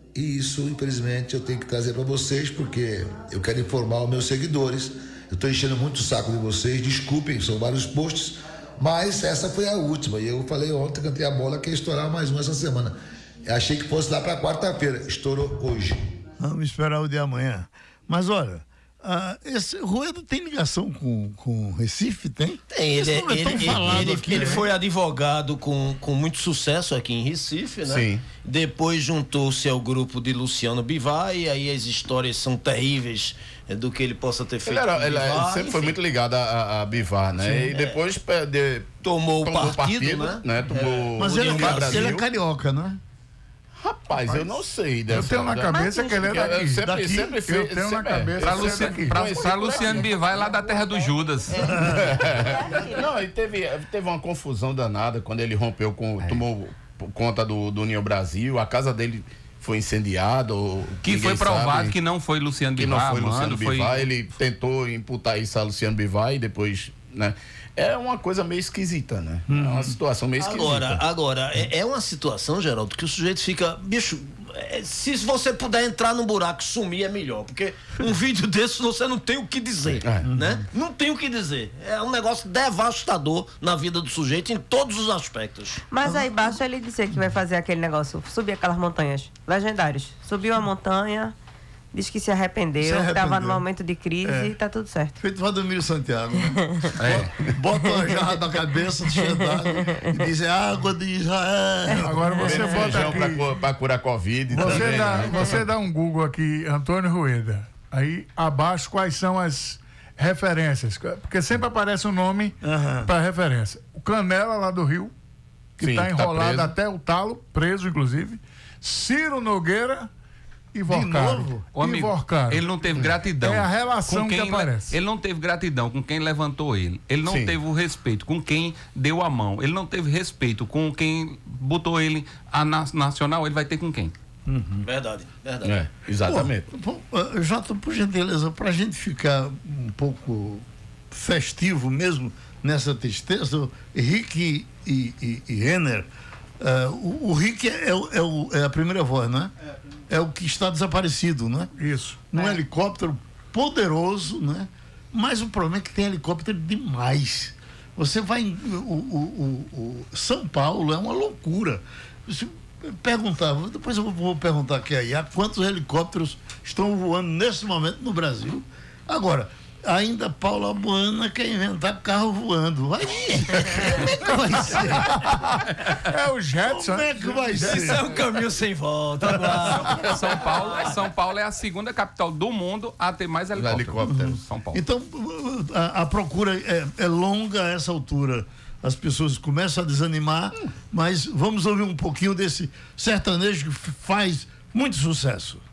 E isso, infelizmente, eu tenho que trazer para vocês, porque eu quero informar os meus seguidores. Eu estou enchendo muito o saco de vocês, desculpem, são vários posts, mas essa foi a última. E eu falei ontem, cantei a bola, que ia estourar mais uma essa semana. Eu achei que fosse lá para quarta-feira, estourou hoje. Vamos esperar o de amanhã. Mas olha, esse Rueda tem ligação com Recife, tem? Tem, ele foi advogado com muito sucesso aqui em Recife, né? Sim. Depois juntou-se ao grupo de Luciano Bivar, e aí as histórias são terríveis do que ele possa ter feito. Ele sempre foi muito ligado a Bivar, né? Sim, e depois tomou o partido, né? Mas ele é carioca, não é? Rapaz, eu não sei dessa. Eu tenho na cabeça que ele é daqui. Sempre fez. Eu tenho na cabeça. Pra Luciano Bivar é lá da terra do Judas. Não, e teve uma confusão danada quando ele rompeu tomou conta do União Brasil, a casa dele foi incendiada. Que foi provado que não foi Luciano Bivar. Que não foi Luciano Bivar. Ele tentou imputar isso a Luciano Bivar e depois, né? É uma coisa meio esquisita, né? É uma situação meio esquisita. Agora, é uma situação, Geraldo, que o sujeito fica... Bicho, se você puder entrar num buraco e sumir, é melhor. Porque um vídeo desse você não tem o que dizer, né? Não tem o que dizer. É um negócio devastador na vida do sujeito em todos os aspectos. Mas aí basta ele dizer que vai fazer aquele negócio, subir aquelas montanhas legendárias. Subiu a montanha... Diz que se arrependeu, estava num momento de crise e tá tudo certo. Feito Valdomiro Santiago, né? Bota uma jarra na cabeça de d'água e diz, água de Israel. Agora você bota aqui... Pra curar Covid. Você dá um Google aqui, Antônio Rueda. Aí abaixo quais são as referências. Porque sempre aparece um nome para referência. O Canela lá do Rio, que está enrolado até o talo, preso inclusive. Ciro Nogueira... Ivorcaro. Ele não teve gratidão. É a relação que aparece. Ele não teve gratidão com quem levantou ele. Ele não teve o respeito com quem deu a mão. Ele não teve respeito com quem botou ele a nacional. Ele vai ter com quem? Verdade. Exatamente. Jota, por gentileza, pra gente ficar um pouco festivo mesmo nessa tristeza, Rick e Renner, o Rick é a primeira voz, não é? É o que está desaparecido, né? Isso. Num helicóptero poderoso, né? Mas o problema é que tem helicóptero demais. Você vai em São Paulo, é uma loucura. Você perguntava, depois eu vou perguntar aqui aí, há quantos helicópteros estão voando nesse momento no Brasil? Agora, ainda Paula Buana quer inventar carro voando. Vai como é que vai ser? É o Jetson. Como é que vai ser? Isso é um caminho sem volta. São Paulo é a segunda capital do mundo a ter mais helicópteros. São Paulo. Então, a procura é longa a essa altura. As pessoas começam a desanimar, mas vamos ouvir um pouquinho desse sertanejo que faz muito sucesso.